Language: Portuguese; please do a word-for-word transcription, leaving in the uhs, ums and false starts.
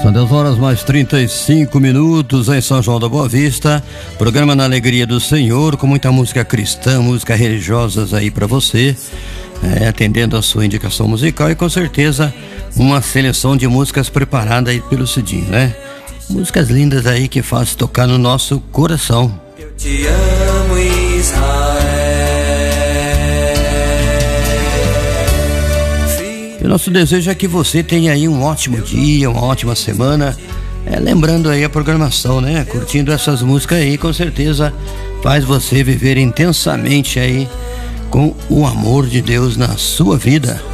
São dez horas mais trinta e cinco minutos em São João da Boa Vista. Programa Na Alegria do Senhor, com muita música cristã, músicas religiosas aí para você, é, atendendo a sua indicação musical e com certeza uma seleção de músicas preparada aí pelo Cidinho, né? Músicas lindas aí que fazem tocar no nosso coração. Eu te amo, Israel. E o nosso desejo é que você tenha aí um ótimo dia, uma ótima semana, é, lembrando aí a programação, né? Curtindo essas músicas aí, com certeza faz você viver intensamente aí com o amor de Deus na sua vida.